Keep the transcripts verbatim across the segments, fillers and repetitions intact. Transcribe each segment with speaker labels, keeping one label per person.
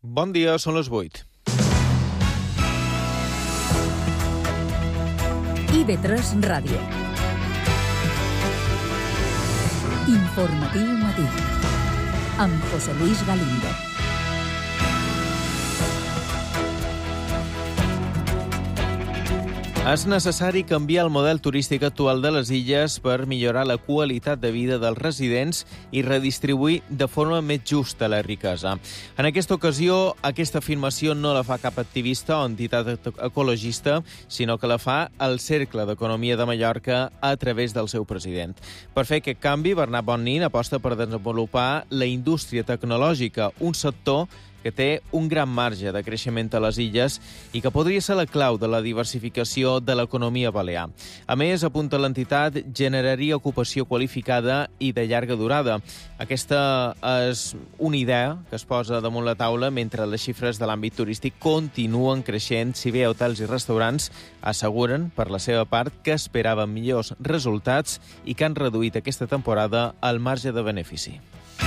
Speaker 1: Bon dia, són les vuit.
Speaker 2: I V tres Ràdio. Informatiu matí. Amb José Luis Galindo.
Speaker 1: És necessari canviar el model turístic actual de les illes per millorar la qualitat de vida dels residents i redistribuir de forma més justa la riquesa. En aquesta ocasió, aquesta afirmació no la fa cap activista o entitat ecologista, sinó que la fa el Cercle d'Economia de Mallorca a través del seu president. Per fer aquest canvi, Bernat Bonnin aposta per desenvolupar la indústria tecnològica, un sector que té un gran marge de creixement a les illes i que podria ser la clau de la diversificació de l'economia balear. A més, apunta l'entitat, generaria ocupació qualificada i de llarga durada. Aquesta és una idea que es posa damunt la taula mentre les xifres de l'àmbit turístic continuen creixent, si bé hotels i restaurants asseguren, per la seva part, que esperaven millors resultats i que han reduït aquesta temporada el marge de benefici.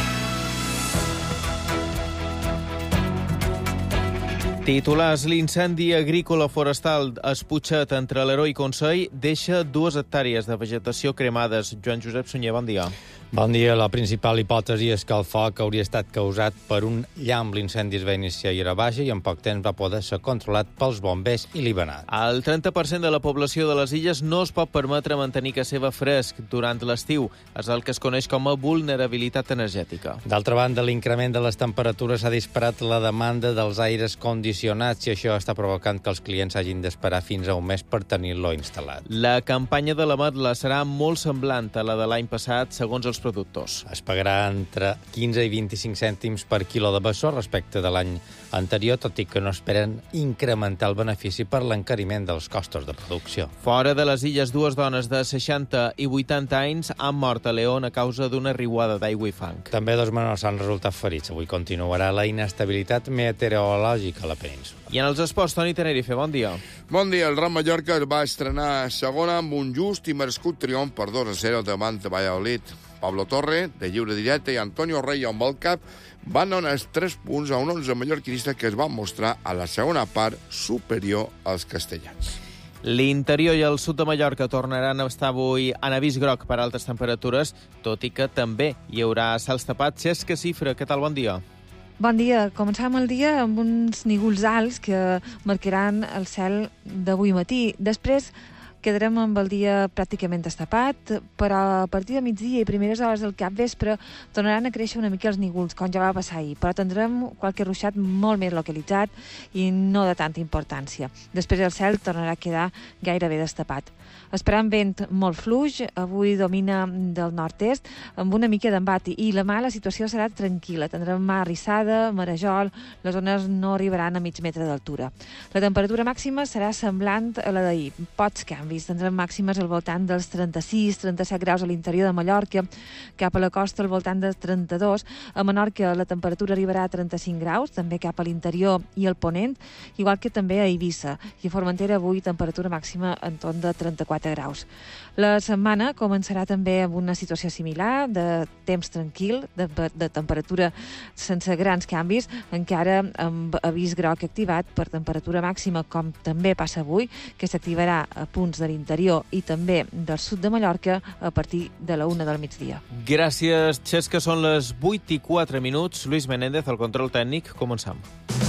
Speaker 1: Titulars: l'incendi agrícola forestal Esputxet entre l'Ero i Consell deixa dues hectàrees de vegetació cremades. Joan Josep Sunyer, bon dia.
Speaker 3: Bon dia. La principal hipòtesi és que el foc hauria estat causat per un llamp. L'incendi es va iniciar i era baixa i en poc temps va poder ser controlat pels bombers i libanat.
Speaker 1: El trenta per cent de la població de les illes no es pot permetre mantenir casa seva fresc durant l'estiu. És el que es coneix com a vulnerabilitat energètica.
Speaker 3: D'altra banda, l'increment de les temperatures ha disparat la demanda dels aires condicionats i això està provocant que els clients hagin d'esperar fins a un mes per tenir-lo instal·lat.
Speaker 1: La campanya de l'Ametla serà molt semblant a la de l'any passat, segons els productors.
Speaker 3: Es pagarà entre quinze i vint-i-cinc cèntims per quilo de bessó respecte de l'any anterior, tot i que no esperen incrementar el benefici per l'encariment dels costos de producció.
Speaker 1: Fora de les illes, dues dones de seixanta i vuitanta anys han mort a León a causa d'una riuada d'aigua i fang.
Speaker 3: També dos menors han resultat ferits. Avui continuarà la inestabilitat meteorològica a la península.
Speaker 1: I en els esports, Toni Tenerife, bon dia.
Speaker 4: Bon dia. El Real Mallorca es va estrenar segona amb un just i merescut triomf per dos a zero davant de Valladolid. Pablo Torre, de lliure directe, i Antonio Rey amb el cap van donar els tres punts a un onze mallorquinista que es va mostrar a la segona part superior als castellans.
Speaker 1: L'interior i el sud de Mallorca tornaran a estar avui en avís groc per altes temperatures, tot i que també hi haurà cels tapats. Xesca Cifra, què tal? Bon dia.
Speaker 5: Bon dia. Començàvem el dia amb uns nígols alts que marcaran el cel d'avui matí. Després quedarem amb el dia pràcticament destapat, però a partir de migdia i primeres hores del capvespre tornaran a créixer una mica els nígols, com ja va passar ahir, però tindrem qualque ruixat molt més localitzat i no de tanta importància. Després el cel tornarà a quedar gairebé destapat. Esperant vent molt fluix, avui domina del nord-est, amb una mica d'embat, i la mà la situació serà tranquil·la. Tindrem mar arrissada, marejol, les ones no arribaran a mig metre d'altura. La temperatura màxima serà semblant a la d'ahir. Pocs canvis. Tindrem màximes al voltant dels trenta-sis trenta-set graus a l'interior de Mallorca, cap a la costa al voltant de trenta-dos. A Menorca la temperatura arribarà a trenta-cinc graus, també cap a l'interior i al ponent, igual que també a Eivissa. I a Formentera avui temperatura màxima en torn de trenta-quatre graus. La setmana començarà també amb una situació similar, de temps tranquil, de, de temperatura sense grans canvis, encara amb avís groc activat per temperatura màxima, com també passa avui, que s'activarà a punts de l'interior i també del sud de Mallorca a partir de la una del migdia.
Speaker 1: Gràcies, Xesca. Són les vuit i quatre minuts. Luis Menéndez, el control tècnic. Començam.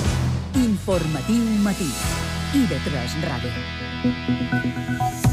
Speaker 2: Informatiu matí. I V tres Ràdio.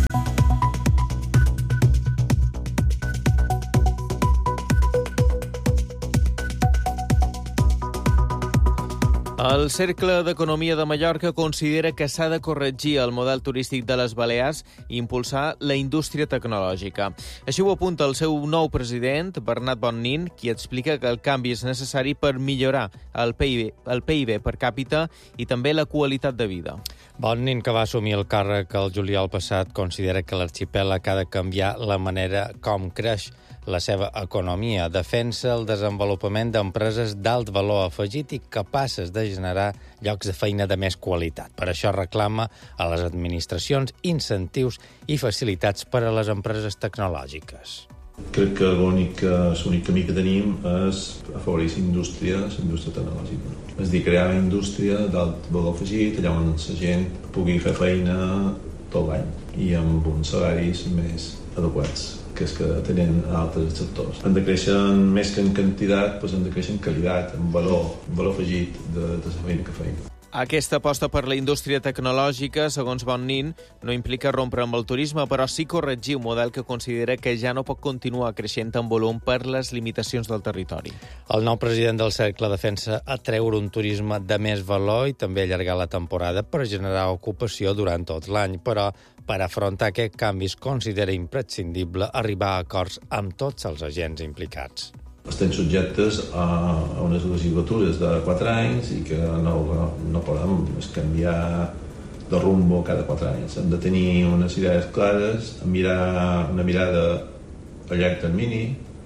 Speaker 1: El Cercle d'Economia de Mallorca considera que s'ha de corregir el model turístic de les Balears i impulsar la indústria tecnològica. Així ho apunta el seu nou president, Bernat Bonnin, qui explica que el canvi és necessari per millorar el P I B, el P I B per càpita i també la qualitat de vida.
Speaker 3: Bonnin, que va assumir el càrrec el juliol passat, considera que l'arxipèlag ha de canviar la manera com creix la seva economia, defensa el desenvolupament d'empreses d'alt valor afegit i capaces de generar llocs de feina de més qualitat. Per això reclama a les administracions incentius i facilitats per a les empreses tecnològiques.
Speaker 6: Crec que l'únic, l'únic camí que tenim és afavorir la indústria, la indústria tecnològica. És dir, crear una indústria d'alt valor afegit, allà on la gent pugui fer feina tot l'any i amb uns salaris més adequats que és que tenen altres sectors. Han de créixer més que en quantitat, doncs han de créixer en qualitat, en valor, en valor afegit de, de la feina que feim.
Speaker 1: Aquesta aposta per la indústria tecnològica, segons Bon Nin, no implica rompre amb el turisme, però sí corregir un model que considera que ja no pot continuar creixent en volum per les limitacions del territori.
Speaker 3: El nou president del Cercle defensa atreure un turisme de més valor i també allargar la temporada per generar ocupació durant tot l'any, però per afrontar aquest canvi es considera imprescindible arribar a acords amb tots els agents implicats.
Speaker 6: Estem subjectes a unes legislatures de quatre anys i que no, no podem canviar de rumbo cada quatre anys. Hem de tenir unes idees clares, mirar una mirada a llarg termini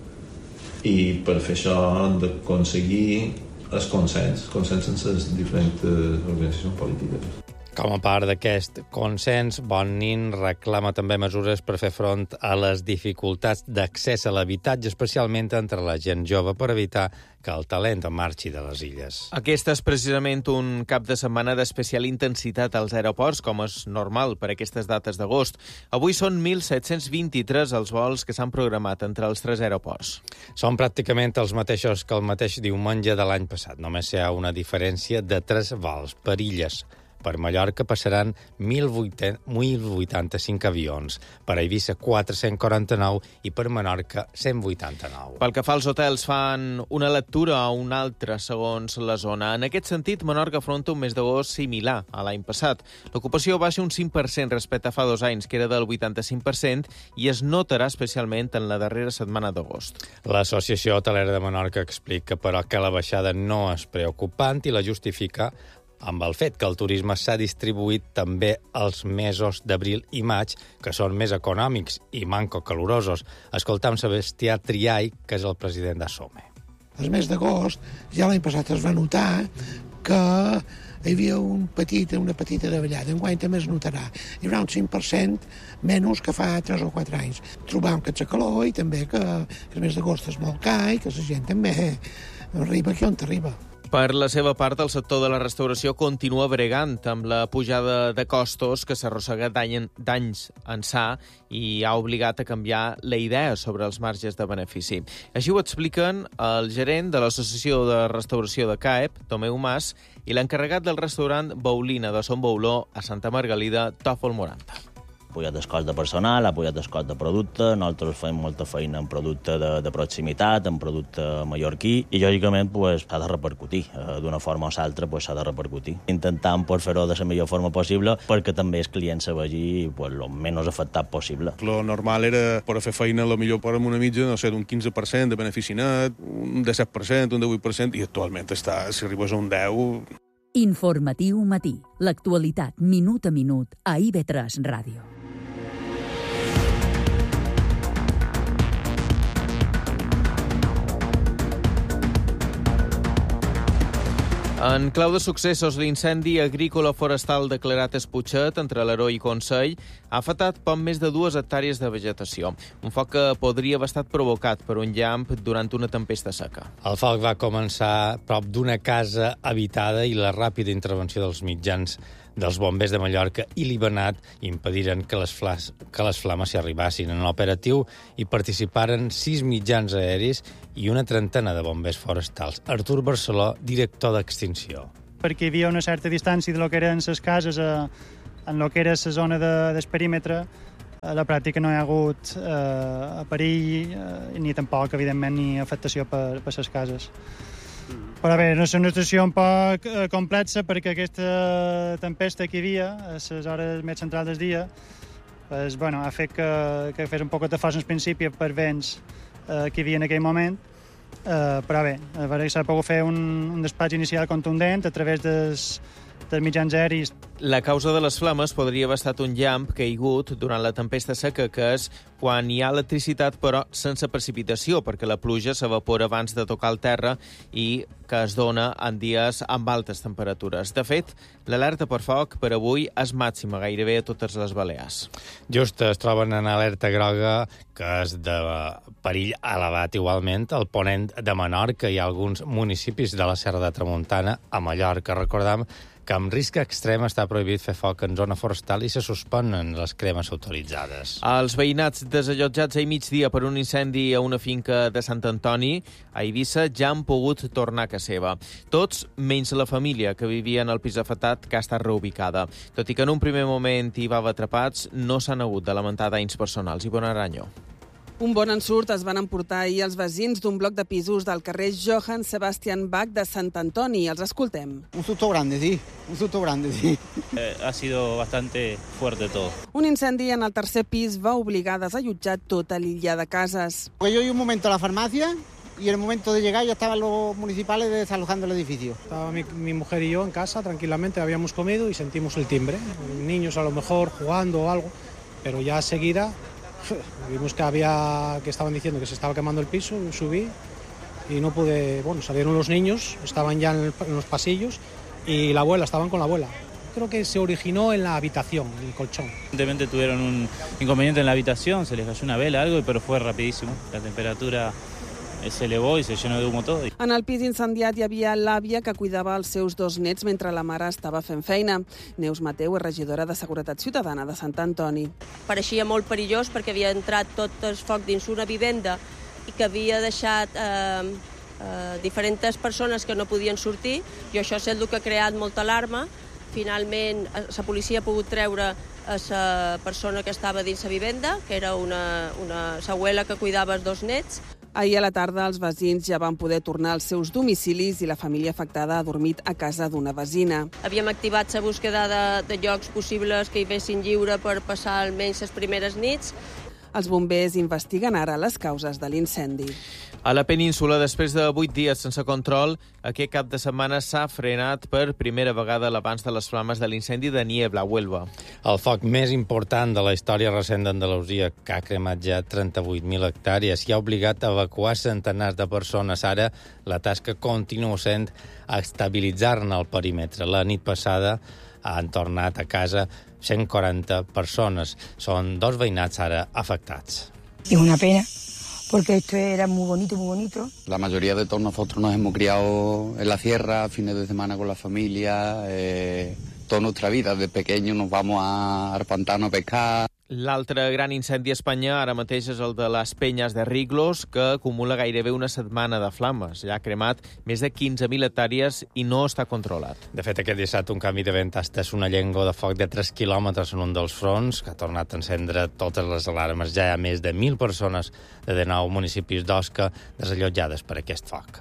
Speaker 6: i per fer això hem d'aconseguir el consens, consens sense les diferents organitzacions polítiques.
Speaker 3: Com a part d'aquest consens, Bon Nin reclama també mesures per fer front a les dificultats d'accés a l'habitatge, especialment entre la gent jove, per evitar que el talent marxi de les illes.
Speaker 1: Aquest és precisament un cap de setmana d'especial intensitat als aeroports, com és normal per aquestes dates d'agost. Avui són mil set-cents vint-i-tres els vols que s'han programat entre els tres aeroports.
Speaker 3: Són pràcticament els mateixos que el mateix diumenge de l'any passat. Només hi ha una diferència de tres vols per illes. Per Mallorca passaran mil vuitanta-cinc avions, per Eivissa quatre-cents quaranta-nou i per Menorca cent vuitanta-nou.
Speaker 1: Pel que fa als hotels, fan una lectura o una altra segons la zona. En aquest sentit, Menorca afronta un mes d'agost similar a l'any passat. L'ocupació baixa un cinc per cent respecte a fa dos anys, que era del vuitanta-cinc per cent, i es notarà especialment en la darrera setmana d'agost.
Speaker 3: L'Associació Hotelera de Menorca explica, però, que la baixada no és preocupant i la justifica amb el fet que el turisme s'ha distribuït també els mesos d'abril i maig, que són més econòmics i manco calorosos. Escoltam Sebastià Triay, que és el president d'Assome.
Speaker 7: El mes d'agost, ja l'any passat es va notar que hi havia un petit, una petita davallada. Enguany també es notarà. Hi haurà un cinc per cent menys que fa tres o quatre anys. Trobam que ets a calor i també que el mes d'agost és molt car i que la gent també arriba aquí on t'arriba.
Speaker 1: Per la seva part, el sector de la restauració continua bregant amb la pujada de costos que s'arrossega d'anys ençà i ha obligat a canviar la idea sobre els marges de benefici. Així ho expliquen el gerent de l'Associació de Restauració de C A E P, Tomeu Mas, i l'encarregat del restaurant Baulina de Son Bauló a Santa Margalida, Tòfol Moranta.
Speaker 8: Ha pujat el cost de personal, ha pujat el cost de producte, nosaltres fem molta feina en producte de, de proximitat, en producte mallorquí, i lògicament pues, s'ha de repercutir. Eh, D'una forma o l'altra pues, s'ha de repercutir. Intentant pues, fer-ho de la millor forma possible perquè també els clients se vegi pues, el menys afectat possible.
Speaker 9: Lo normal era per fer feina lo millor per una mitja, no sé, d'un quinze per cent de benefici net, un disset per cent, un divuit per cent, i actualment està, si arribes a un deu...
Speaker 2: Informatiu matí. L'actualitat minut a minut a I V tres Ràdio.
Speaker 1: En clau de successos, l'incendi agrícola forestal declarat a Esputxet, entre l'Aró i Consell, ha afectat poc més de dues hectàrees de vegetació. Un foc que podria haver estat provocat per un llamp durant una tempesta seca.
Speaker 3: El foc va començar prop d'una casa habitada i la ràpida intervenció dels mitjans dels bombers de Mallorca i Libenat impediren que les, flas, que les flames s'hi arribassin. En l'operatiu hi participaren sis mitjans aeris i una trentena de bombers forestals. Artur Barceló, director d'Extinció.
Speaker 10: Perquè hi havia una certa distància de lo que eren les cases a, en lo que era la zona de, del perímetre. A la pràctica no hi ha hagut eh, perill eh, ni tampoc, evidentment, ni afectació per, per les cases. Però bé, és una situació un poc eh, complexa perquè aquesta tempesta que hi havia a les hores més centrals del dia pues, bueno, ha fet que, que fes un poc de força en principi per vents eh, que hi havia en aquell moment, eh, però bé, a veure, s'ha pogut fer un, un despatx inicial contundent a través des, dels mitjans aeris.
Speaker 1: La causa de les flames podria haver estat un llamp caigut durant la tempesta seca, que és quan hi ha electricitat però sense precipitació, perquè la pluja s'evapora abans de tocar el terra i que es dona en dies amb altes temperatures. De fet, l'alerta per foc per avui és màxima gairebé a totes les Balears.
Speaker 3: Just es troben en alerta groga, que és de perill elevat igualment, al ponent de Menorca. Hi ha alguns municipis de la Serra de Tramuntana, a Mallorca. Recordem que amb risc extrem està prohibit fer foc en zona forestal i se suspenen les cremes autoritzades.
Speaker 1: Els veïnats desallotjats ahir migdia per un incendi a una finca de Sant Antoni, a Eivissa, ja han pogut tornar a casa seva. Tots, menys la família que vivia en el pis afectat, que ha estat reubicada. Tot i que en un primer moment hi va haver atrapats, no s'han hagut de lamentar danys personals. Ivona Aranyo.
Speaker 11: Un bon ensurt es van emportar ahir els veïns d'un bloc de pisos del carrer Johann Sebastian Bach de Sant Antoni. Els escoltem.
Speaker 12: Un susto grande, sí. Un susto grande, sí.
Speaker 13: Eh, ha sido bastante fuerte todo.
Speaker 11: Un incendi en el tercer pis va obligar a desallotjar tota l'illa de cases.
Speaker 12: Porque yo iba un momento a la farmacia y en el momento de llegar ya estaban los municipales desalojando el edificio.
Speaker 14: Estaba mi, mi mujer y yo en casa tranquilamente, habíamos comido y sentimos el timbre. Niños a lo mejor jugando o algo, pero ya seguida vimos que había que estaban diciendo que se estaba quemando el piso, subí y no pude, bueno, salieron los niños, estaban ya en, el, en los pasillos y la abuela, estaban con la abuela. Creo que se originó en la habitación, en el colchón.
Speaker 13: Evidentemente tuvieron un inconveniente en la habitación, se les cayó una vela, algo, pero fue rapidísimo. La temperatura se elevó i se llenó de humo todo.
Speaker 11: En el pis incendiat hi havia l'àvia que cuidava els seus dos nets mentre la mare estava fent feina. Neus Mateu és regidora de Seguretat Ciutadana de Sant Antoni.
Speaker 15: Pareixia molt perillós perquè havia entrat tot el foc dins una vivenda i que havia deixat eh, eh, diferents persones que no podien sortir, i això és el que ha creat molta alarma. Finalment, la policia ha pogut treure a la persona que estava dins la vivenda, que era una, una abuela que cuidava els dos nets.
Speaker 11: Ahir a la tarda els veïns ja van poder tornar als seus domicilis i la família afectada ha dormit a casa d'una veïna.
Speaker 15: Havíem activat la búsqueda de, de llocs possibles que hi fessin lliure per passar almenys les primeres nits.
Speaker 11: Els bombers investiguen ara les causes de l'incendi.
Speaker 1: A la península, després de vuit dies sense control, aquest cap de setmana s'ha frenat per primera vegada l'abans de les flames de l'incendi de Niebla, a Huelva.
Speaker 3: El foc més important de la història recent d'Andalusia, que ha cremat ja trenta-vuit mil hectàrees i ha obligat a evacuar centenars de persones. Ara, la tasca continua sent estabilitzar-ne el perímetre. La nit passada han tornat a casa cent quaranta persones. Són dos veïnats ara afectats.
Speaker 16: Es una pena, porque esto era muy bonito, muy bonito.
Speaker 17: La mayoría de todos nosotros nos hemos criado en la sierra, fines de semana con la familia, eh, toda nuestra vida. De pequeños nos vamos al pantano a pescar.
Speaker 1: L'altre gran incendi a Espanya ara mateix és el de les Penyes de Riglos, que acumula gairebé una setmana de flames. Ja ha cremat més de quinze mil hectàrees i no està controlat.
Speaker 3: De fet, aquest dissabte un canvi de vent ha estès una llengua de foc de tres quilòmetres en un dels fronts, que ha tornat a encendre totes les alarmes. Ja hi ha més de mil persones de dinou municipis d'Osca desallotjades per aquest foc.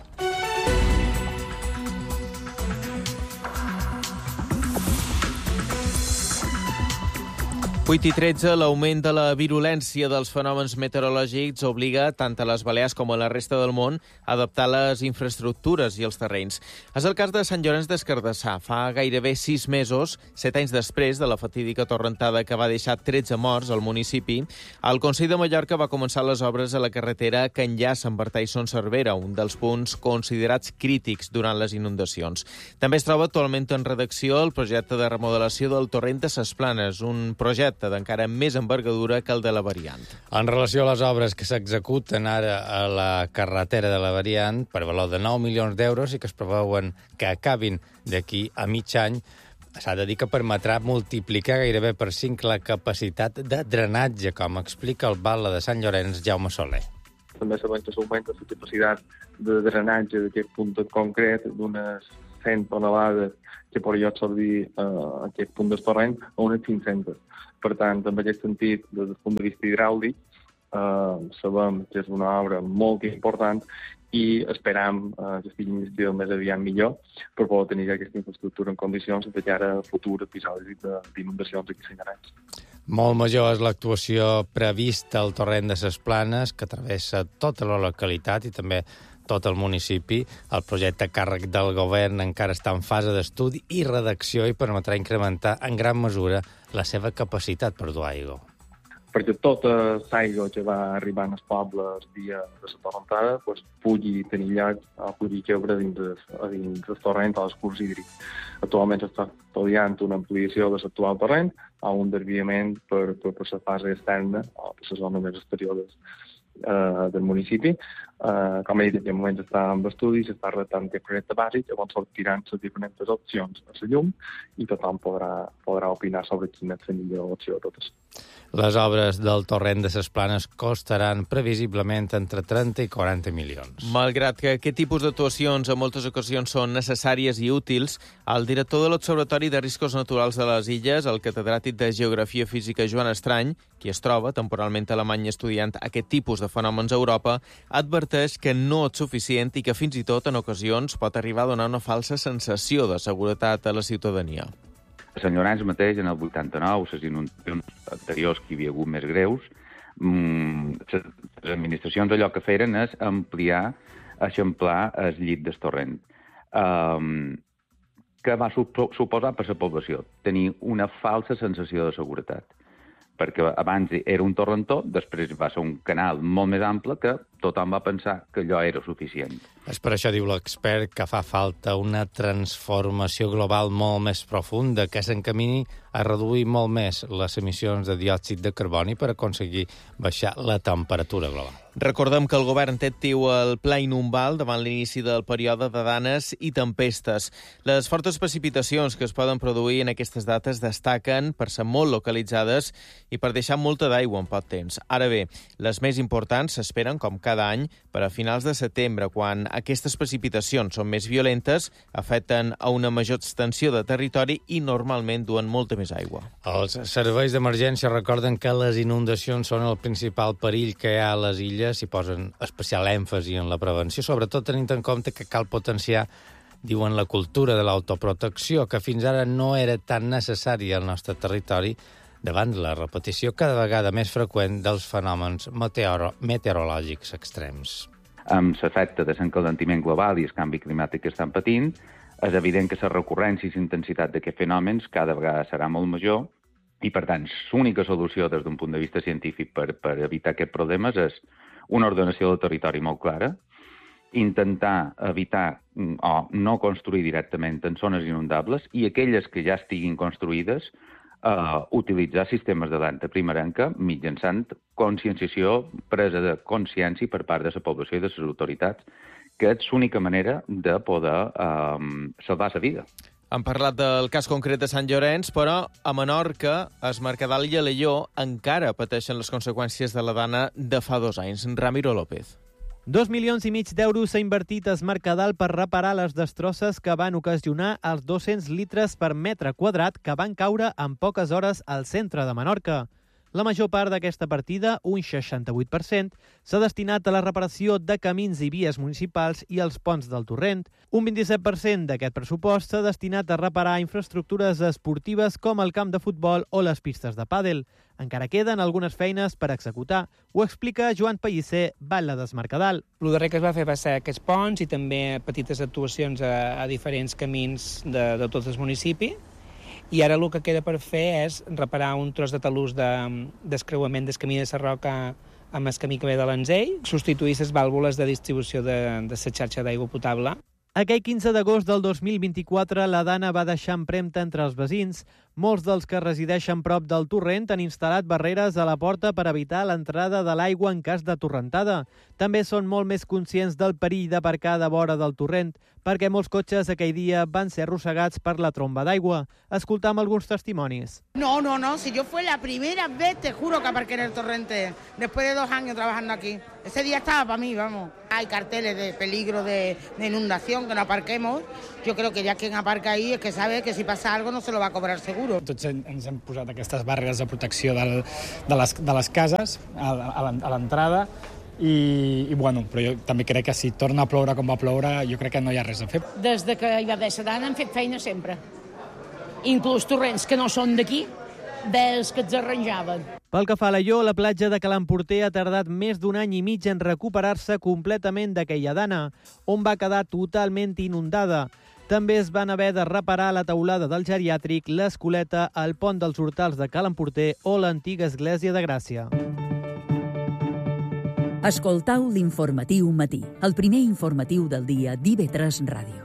Speaker 1: vuit i tretze, l'augment de la virulència dels fenòmens meteorològics obliga tant a les Balears com a la resta del món a adaptar les infraestructures i els terrenys. És el cas de Sant Llorenç des Cardassar. Fa gairebé sis mesos, set anys després de la fatídica torrentada que va deixar tretze morts al municipi, el Consell de Mallorca va començar les obres a la carretera que enllaça amb Artà i Son Servera, un dels punts considerats crítics durant les inundacions. També es troba actualment en redacció el projecte de remodelació del torrent de Ses Planes, un projecte d'encara més envergadura que el de la Variant.
Speaker 3: En relació a les obres que s'executen ara a la carretera de la Variant, per valor de nou milions d'euros i que es preveuen que acabin d'aquí a mig any, s'ha de dir que permetrà multiplicar gairebé per cinc la capacitat de drenatge, com explica el batlle de Sant Llorenç, Jaume Soler.
Speaker 18: També sabem que s'augmenta la capacitat de drenatge d'aquest punt concret d'unes cent tonelades que podria absorbir eh, aquest punt del torrent a unes cinc-centes. Per tant, en aquest sentit, des del punt de vista hidràulic, eh, sabem que és una obra molt important i esperam eh, que estigui investida més aviat millor per poder tenir aquesta infraestructura en condicions de cara a futurs episodis d'inundacions aquí a Sant Llorenç.
Speaker 3: Molt major és l'actuació prevista al torrent de Ses Planes, que travessa tota la localitat i també tot el municipi. El projecte a càrrec del govern encara està en fase d'estudi i redacció i permetrà incrementar en gran mesura la seva capacitat per dur aigua.
Speaker 18: Perquè tota l'aigua que va arribant als pobles via de la torrentada pues, pugui tenir lloc, pugui caure dins el torrent o el curs hídric. Actualment s'està estudiant una ampliació de l'actual torrent o un desviament per, per, per la fase externa o per la zona més exterior del, uh, del municipi. Uh, com he dit, en moment està en estudi, s'està redactant aquest projecte bàsic, on sortiran les diferents opcions a la llum i tothom podrà, podrà opinar sobre quina és la millor opció de totes.
Speaker 3: Les obres del torrent de ses Planes costaran previsiblement entre trenta i quaranta milions.
Speaker 1: Malgrat que aquest tipus d'actuacions en moltes ocasions són necessàries i útils, el director de l'Observatori de Riscos Naturals de les Illes, el catedràtic de Geografia Física Joan Estrany, qui es troba temporalment a Alemanya estudiant aquest tipus de fenòmens a Europa, adverteix que no és suficient i que fins i tot en ocasions pot arribar a donar una falsa sensació de seguretat a la ciutadania.
Speaker 19: A Sant Llorenç mateix, en el vuitanta-nou, les inundacions anteriors que hi havia hagut més greus, mmm, les administracions allò que feren és ampliar, eixamplar el llit del torrent. Um, que va suposar per la població? Tenir una falsa sensació de seguretat. Perquè abans era un torrentó, després va ser un canal molt més ample que tothom va pensar que allò era suficient.
Speaker 3: És per això, diu l'expert, que fa falta una transformació global molt més profunda, que s'encamini a reduir molt més les emissions de diòxid de carboni per aconseguir baixar la temperatura global.
Speaker 1: Recordem que el govern té actiu el Pla Inumbal davant l'inici del període de danes i tempestes. Les fortes precipitacions que es poden produir en aquestes dates destaquen per ser molt localitzades i per deixar molta d'aigua en poc temps. Ara bé, les més importants s'esperen, com cada any, per a finals de setembre, quan aquestes precipitacions són més violentes, afecten a una major extensió de territori i normalment duen molta més aigua.
Speaker 3: Els serveis d'emergència recorden que les inundacions són el principal perill que hi ha a les illes i posen especial èmfasi en la prevenció, sobretot tenint en compte que cal potenciar, diuen, la cultura de l'autoprotecció, que fins ara no era tan necessària al nostre territori davant la repetició cada vegada més freqüent dels fenòmens meteoro meteorològics extrems.
Speaker 19: Amb l'efecte de l'encalentiment global i el canvi climàtic que estan patint, és evident que la recurrència i la intensitat d'aquests fenòmens cada vegada serà molt major i, per tant, l'única solució des d'un punt de vista científic per, per evitar aquests problemes és una ordenació del territori molt clara, intentar evitar o no construir directament en zones inundables i aquelles que ja estiguin construïdes Uh, utilitzar sistemes d'alerta primerenca mitjançant conscienciació, presa de consciència per part de la població i de les autoritats, que és l'única manera de poder uh, salvar la vida.
Speaker 1: Hem parlat del cas concret de Sant Llorenç, però a Menorca, es Mercadal i Alaior encara pateixen les conseqüències de la dana de fa dos anys. Ramiro López.
Speaker 20: Dos milions i mig d'euros s'ha invertit a Es Mercadal per reparar les destrosses que van ocasionar els dos-cents litres per metre quadrat que van caure en poques hores al centre de Menorca. La major part d'aquesta partida, un seixanta-vuit per cent, s'ha destinat a la reparació de camins i vies municipals i els ponts del torrent. Un vint-i-set per cent d'aquest pressupost s'ha destinat a reparar infraestructures esportives com el camp de futbol o les pistes de pàdel. Encara queden algunes feines per executar. Ho explica Joan Pellicer, batlle d'Es Mercadal.
Speaker 21: El darrer que es va fer va ser aquests ponts i també petites actuacions a, a diferents camins de, de tot el municipi. I ara el que queda per fer és reparar un tros de talús de, d'escreuament del camí de Sarroca amb el camí que ve de l'Anzell, substituir les vàlvules de distribució de, de la xarxa d'aigua potable.
Speaker 20: Aquell quinze d'agost del dos mil vint-i-quatre, la dana va deixar empremta entre els veïns. Molts dels que resideixen prop del torrent han instal·lat barreres a la porta per evitar l'entrada de l'aigua en cas de torrentada. També són molt més conscients del perill d'aparcar de vora del torrent, perquè molts cotxes aquell dia van ser arrossegats per la tromba d'aigua. Escoltam alguns testimonis.
Speaker 22: No, no, no, si yo fue la primera vez, te juro que aparqué en el torrente, después de dos años trabajando aquí. Ese día estaba para mí, vamos. Hay carteles de peligro de, de inundación, que no aparquemos. Yo creo que ya quien aparca ahí es que sabe que si pasa algo no se lo va a cobrar seguro.
Speaker 23: Tots ens hem posat aquestes barreres de protecció del, de, les, de les cases a, a l'entrada i, i bueno, però jo també crec que si torna a ploure com va ploure, jo crec que no hi ha res a fer.
Speaker 24: Des de que hi va haver la dana hem fet feina sempre. Inclús torrents que no són d'aquí,
Speaker 4: dels que ens arranjaven.
Speaker 20: Pel que fa a Alaior, la platja de Ca l'Emporter ha tardat més d'un any i mig en recuperar-se completament d'aquella dana, on va quedar totalment inundada. També es van haver de reparar la teulada del geriàtric, l'Escoleta, el pont dels Hortals de Ca l'Emporter o l'antiga església de Gràcia.
Speaker 2: Escoltau l'informatiu matí, el primer informatiu del dia d'I V tres Ràdio.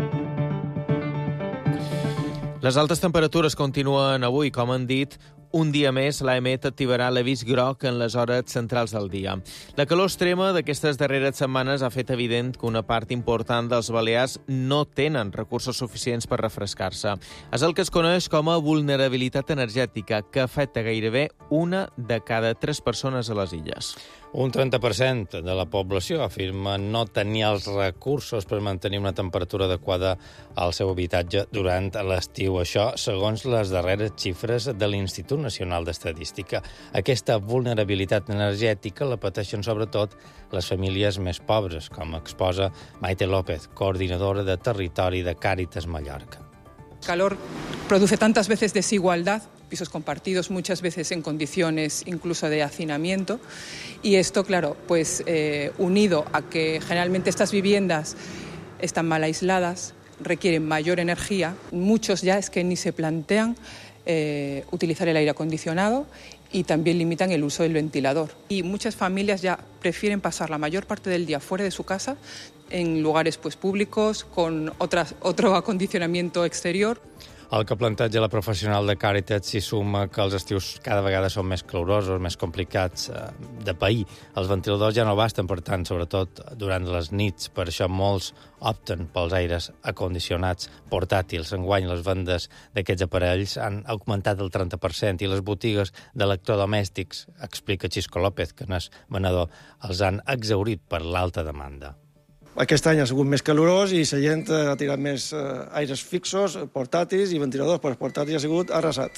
Speaker 1: Les altes temperatures continuen avui, com han dit. Un dia més, l'A M E T activarà l'avís groc en les hores centrals del dia. La calor extrema d'aquestes darreres setmanes ha fet evident que una part important dels balears no tenen recursos suficients per refrescar-se. És el que es coneix com a vulnerabilitat energètica, que afecta gairebé una de cada tres persones a les illes.
Speaker 3: Un trenta per cent de la població afirma no tenir els recursos per mantenir una temperatura adequada al seu habitatge durant l'estiu. Això, segons les darreres xifres de l'Institut Nacional d'Estadística. Aquesta vulnerabilitat energètica la pateixen sobretot les famílies més pobres, com exposa Maite López, coordinadora de territori de Càritas Mallorca.
Speaker 5: El calor produce tantas veces desigualdad, pisos compartidos muchas veces en condiciones incluso de hacinamiento, y esto, claro, pues eh, unido a que generalmente estas viviendas están mal aisladas, requieren mayor energía, muchos ya es que ni se plantean eh, utilizar el aire acondicionado y también limitan el uso del ventilador. Y muchas familias ya prefieren pasar la mayor parte del día fuera de su casa, en lugares pues públicos, con otras, otro acondicionamiento exterior.
Speaker 3: El que planteja la professional de Càritas s'hi suma que els estius cada vegada són més calorosos, més complicats de pair. Els ventiladors ja no basten, per tant, sobretot durant les nits. Per això molts opten pels aires acondicionats portàtils. Enguany les vendes d'aquests aparells han augmentat el trenta per cent i les botigues d'electrodomèstics, explica Xisco López, que n'és venedor, els han exhaurit per l'alta demanda.
Speaker 6: Aquest any ha sigut més calorós i la gent ha tirat més eh, aires fixos, portàtils i ventiladors, però el portàtil ha sigut arrasat.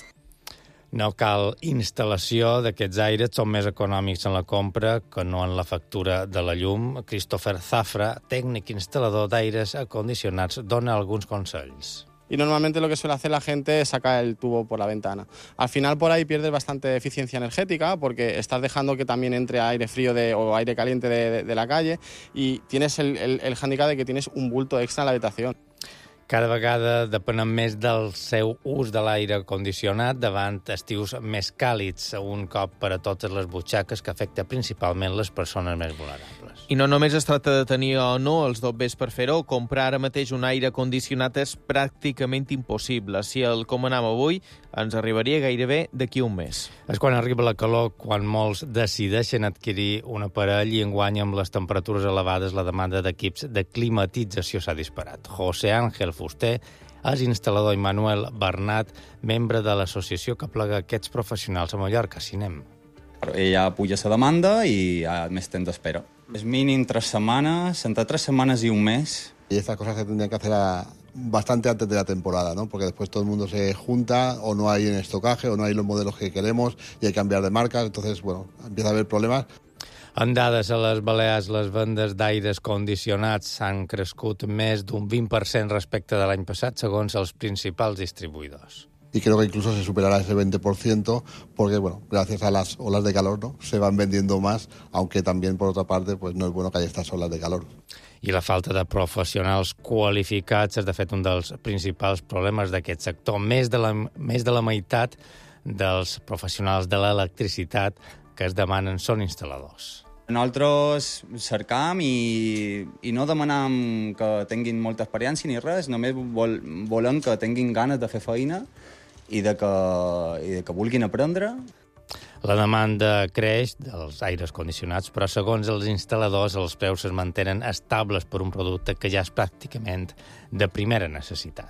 Speaker 3: No cal instal·lació d'aquests aires, són més econòmics en la compra que no en la factura de la llum. Christopher Zafra, tècnic instal·lador d'aires acondicionats, dona alguns consells.
Speaker 24: Y normalmente lo que suele hacer la gente es sacar el tubo por la ventana. Al final por ahí pierdes bastante eficiencia energética porque estás dejando que también entre aire frío de, o aire caliente de, de, de la calle y tienes el, el, el hándicap de que tienes un bulto extra en la habitación.
Speaker 3: Cada vegada depenen més del seu ús de l'aire condicionat davant estius més càlids, un cop per a totes les butxaques que afecta principalment les persones més vulnerables.
Speaker 1: I no només es tracta de tenir o no els dobbers per fer-ho, comprar ara mateix un aire condicionat és pràcticament impossible. Si el comanam avui, ens arribaria gairebé d'aquí un mes.
Speaker 3: És quan arriba la calor, quan molts decideixen adquirir un aparell i enguany amb les temperatures elevades la demanda d'equips de climatització s'ha disparat. José Ángel Fuster és instal·lador i Manuel Bernat, membre de l'associació que plega aquests professionals a Mallorca, Cinem.
Speaker 25: Ella puja la demanda i hi ha més temps d'espera. És mínim tres setmanes, entre tres setmanes i un mes.
Speaker 26: Y estas cosas se tendrían que hacer a, bastante antes de la temporada, ¿no? Porque después todo el mundo se junta o no hay en estocaje o no hay los modelos que queremos y hay que cambiar de marca. Entonces, bueno, empieza a haber problemas.
Speaker 3: En dades a les Balears, les vendes d'aires condicionats s'han crescut més d'un vint per cent respecte de l'any passat, segons els principals distribuïdors.
Speaker 26: Y creo que incluso se superará ese veinte por ciento porque, bueno, gracias a las olas de calor, ¿no?, se van vendiendo más, aunque también, por otra parte, pues no es bueno que haya estas olas de calor.
Speaker 3: I la falta de professionals qualificats és, de fet, un dels principals problemes d'aquest sector. Més de la, més de la meitat dels professionals de l'electricitat que es demanen són instal·ladors.
Speaker 25: Nosaltres cercam i, i no demanam que tinguin molta experiència ni res, només vol, volem que tinguin ganes de fer feina i de que, i de que vulguin aprendre.
Speaker 3: La demanda creix dels aires condicionats, però segons els instal·ladors els preus es mantenen estables per un producte que ja és pràcticament de primera necessitat.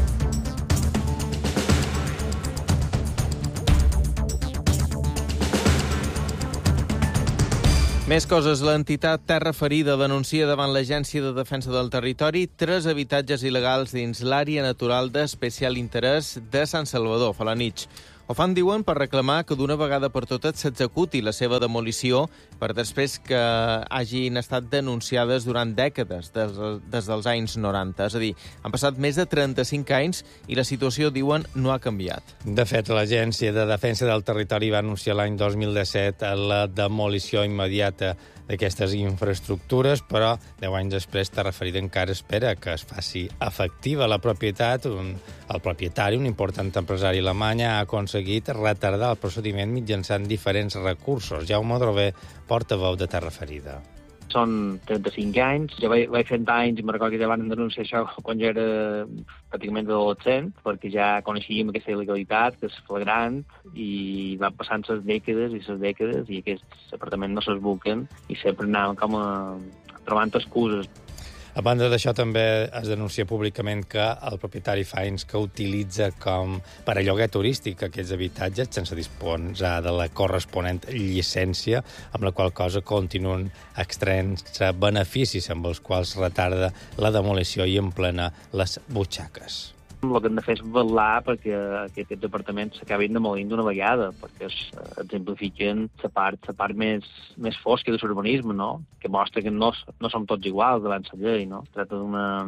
Speaker 1: Més coses. L'entitat Terra Ferida denuncia davant l'Agència de Defensa del Territori tres habitatges il·legals dins l'àrea natural d'especial interès de Sant Salvador, Falanich. Ho fan, diuen, per reclamar que d'una vegada per totes s'executi la seva demolició per després que hagin estat denunciades durant dècades, des, des dels anys noranta. És a dir, han passat més de trenta-cinc anys i la situació, diuen, no ha canviat.
Speaker 3: De fet, l'Agència de Defensa del Territori va anunciar l'any dos mil disset la demolició immediata d'aquestes infraestructures, però deu anys després Terraferida encara espera que es faci efectiva la propietat. Un, el propietari, un important empresari alemany, ha aconseguit retardar el procediment mitjançant diferents recursos. Jaume Drover, portaveu de Terraferida.
Speaker 7: Són trenta-cinc anys, jo vaig, vaig fent anys i me'n recordo que ja van denunciar això quan jo era pràcticament adolescent, perquè ja coneixíem aquesta il·legalitat, que és flagrant, i van passant les dècades i les dècades i aquests apartaments no s'esbuquen i sempre anàvem com a trobant excuses.
Speaker 3: A banda d'això, també es denuncia públicament que el propietari fa anys que utilitza com per a lloguer turístic aquests habitatges sense disposar de la corresponent llicència, amb la qual cosa continuen extraient-se beneficis amb els quals retarda la demolició i emplena les butxaques.
Speaker 7: El que hem de fer és vetllar perquè aquests apartaments s'acabin demolint d'una vegada, perquè es exemplifiquen la part, la part més, més fosca de l'urbanisme, no? Que mostra que no, no som tots iguals davant la llei. No? Es tracta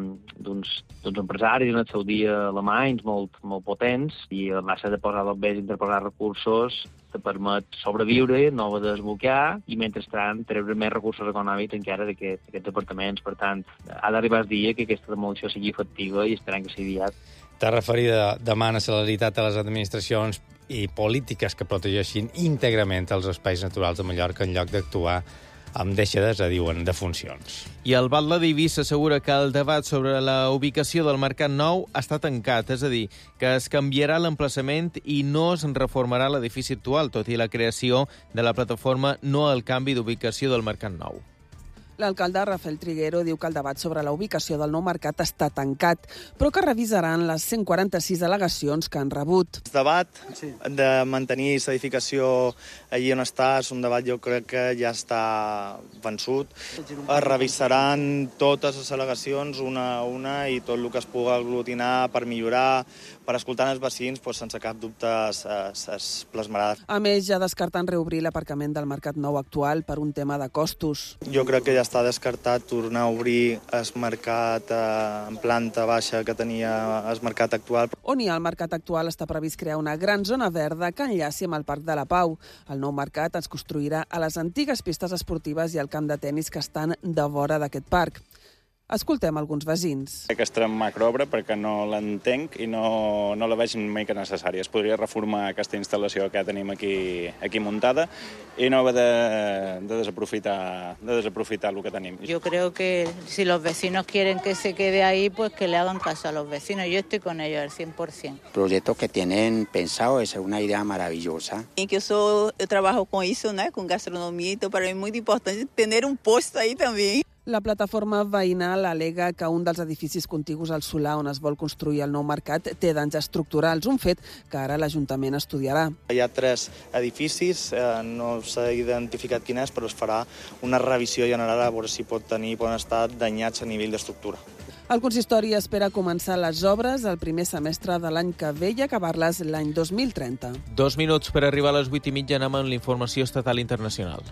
Speaker 7: d'uns empresaris en el seu dia alemanys molt, molt potents i a base de posar l'obès i interposar recursos te permet sobreviure, no haver d'esbucar i, mentrestant, treure més recursos econòmics encara d'aquests apartaments. Per tant, ha d'arribar el dia que aquesta demolició sigui efectiva i esperem que sigui aviat.
Speaker 3: Terraferida demana celeritat a les administracions i polítiques que protegeixin íntegrament els espais naturals de Mallorca en lloc d'actuar amb deixades, diuen, de funcions.
Speaker 1: I el Batlle d'Eivissa assegura que el debat sobre la ubicació del Mercat Nou està tancat, és a dir, que es canviarà l'emplaçament i no es reformarà l'edifici actual, tot i la creació de la plataforma No al canvi d'ubicació del Mercat Nou.
Speaker 11: L'alcalde Rafael Triguero diu que el debat sobre la ubicació del nou mercat està tancat, però que revisaran les cent quaranta-sis al·legacions que han rebut.
Speaker 8: El debat de mantenir l'edificació allí on està és un debat, jo crec que ja està vençut. Es revisaran totes les al·legacions una a una i tot el que es pugui aglutinar per millorar, per escoltar els vecins, doncs, sense cap dubte es, es, es plasmarà.
Speaker 11: A més, ja descarten reobrir l'aparcament del Mercat Nou actual per un tema de costos.
Speaker 8: Jo crec que ja està descartat tornar a obrir el mercat eh, en planta baixa que tenia el mercat actual.
Speaker 11: On hi ha el mercat actual està previst crear una gran zona verda que enllaci amb el Parc de la Pau. El nou mercat es construirà a les antigues pistes esportives i al camp de tennis que estan de vora d'aquest parc. Escoltem alguns veïns.
Speaker 9: Aquesta macroobra perquè no l'entenc i no, no la veig mica necessària. Es podria reformar aquesta instal·lació que tenim aquí, aquí muntada i no haver de, de, desaprofitar, de desaprofitar el que tenim.
Speaker 10: Yo creo que si los vecinos quieren que se quede ahí, pues que le hagan caso a los vecinos. Yo estoy con ellos al cien por ciento.
Speaker 12: Proyectos que tienen pensado es una idea maravillosa.
Speaker 14: Y que yo, yo trabajo con eso, ¿no? Con gastronomía y todo. Para mí es muy importante tener un puesto ahí también.
Speaker 11: La plataforma veïnal al·lega que un dels edificis contigus al solar on es vol construir el nou mercat té danys estructurals, un fet que ara l'Ajuntament estudiarà.
Speaker 8: Hi ha tres edificis, eh, no s'ha identificat quin és, però es farà una revisió general a veure si pot tenir, poden estar danyats a nivell d'estructura.
Speaker 11: El consistori espera començar les obres el primer semestre de l'any que ve i acabar-les l'any dos mil trenta.
Speaker 1: Dos minuts per arribar a les vuit i mitja, anem amb l'informació estatal internacional.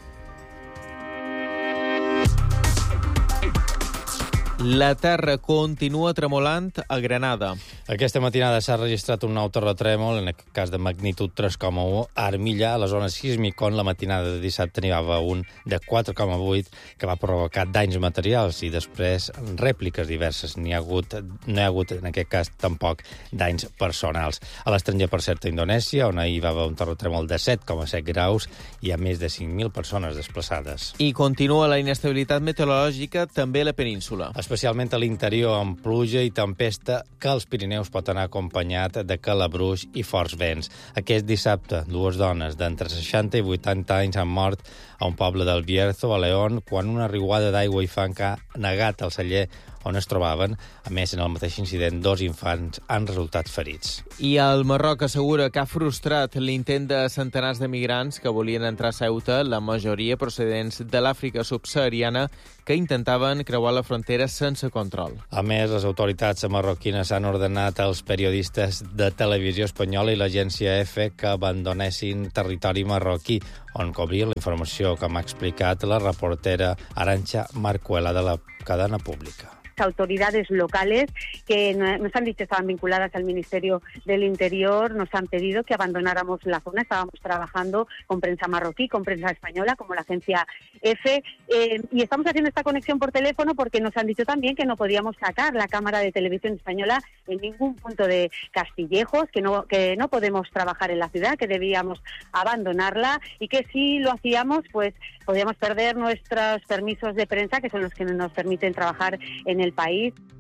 Speaker 1: La terra continua tremolant a Granada.
Speaker 3: Aquesta matinada s'ha registrat un nou terratrèmol, en aquest cas de magnitud tres coma u, a Armilla, a la zona sísmica, on la matinada de dissabte n'hi va un de quatre coma vuit que va provocar danys materials i després rèpliques diverses. N'hi ha hagut, no hi ha hagut, en aquest cas, tampoc danys personals. A l'estranger, per cert, a Indonèsia, on ahir va haver un terratrèmol de set coma set graus, hi ha més de cinc mil persones desplaçades.
Speaker 1: I continua la inestabilitat meteorològica també a la península.
Speaker 3: Especialment a l'interior, amb pluja i tempesta, que als Pirineus pot anar acompanyat de calabruix i forts vents. Aquest dissabte, dues dones d'entre seixanta i vuitanta anys han mort a un poble del Bierzo, a León, quan una riuada d'aigua i fang ha negat el celler on es trobaven. A més, en el mateix incident, dos infants han resultat ferits.
Speaker 1: I el Marroc assegura que ha frustrat l'intent de centenars de migrants que volien entrar a Ceuta, la majoria procedents de l'Àfrica subsahariana, que intentaven creuar la frontera sense control.
Speaker 3: A més, les autoritats marroquines han ordenat als periodistes de Televisió Espanyola i l'agència EFE que abandonessin territori marroquí, on cobria la informació que m'ha explicat la reportera Arantxa Marcuela de la cadena pública.
Speaker 13: Autoridades locales que nos han dicho estaban vinculadas al Ministerio del Interior, nos han pedido que abandonáramos la zona. Estábamos trabajando con prensa marroquí, con prensa española, como la agencia EFE, eh, y estamos haciendo esta conexión por teléfono porque nos han dicho también que no podíamos sacar la cámara de televisión española en ningún punto de Castillejos, que no, que no podemos trabajar en la ciudad, que debíamos abandonarla y que si lo hacíamos, pues podíamos perder nuestros permisos de prensa, que son los que nos permiten trabajar en el país.